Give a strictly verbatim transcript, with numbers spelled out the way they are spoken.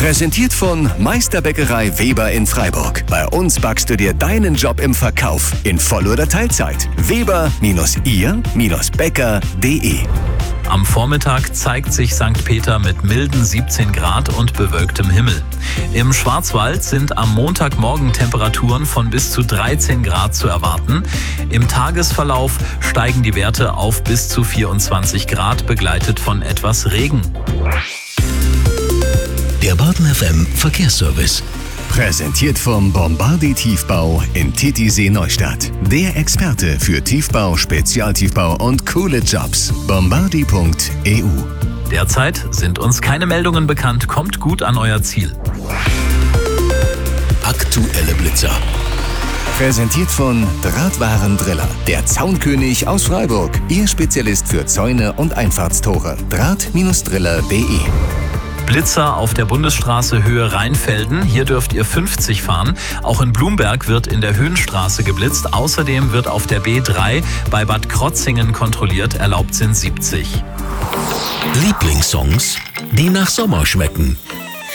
Präsentiert von Meisterbäckerei Weber in Freiburg. Bei uns backst du dir deinen Job im Verkauf in Voll- oder Teilzeit. Weber ihr Bäcker punkt de. Am Vormittag zeigt sich Sankt Peter mit milden siebzehn Grad und bewölktem Himmel. Im Schwarzwald sind am Montagmorgen Temperaturen von bis zu dreizehn Grad zu erwarten. Im Tagesverlauf steigen die Werte auf bis zu vierundzwanzig Grad, begleitet von etwas Regen. Der Baden F M Verkehrsservice. Präsentiert vom Bombardi Tiefbau in Titisee Neustadt. Der Experte für Tiefbau, Spezialtiefbau und coole Jobs. bombardi punkt e u. Derzeit sind uns keine Meldungen bekannt. Kommt gut an euer Ziel. Aktuelle Blitzer. Präsentiert von Drahtwarendriller. Der Zaunkönig aus Freiburg. Ihr Spezialist für Zäune und Einfahrtstore. draht Driller punkt de. Blitzer auf der Bundesstraße Höhe Rheinfelden. Hier dürft ihr fünfzig fahren. Auch in Blumberg wird in der Höhenstraße geblitzt. Außerdem wird auf der B drei bei Bad Krotzingen kontrolliert. Erlaubt sind siebzig. Lieblingssongs, die nach Sommer schmecken.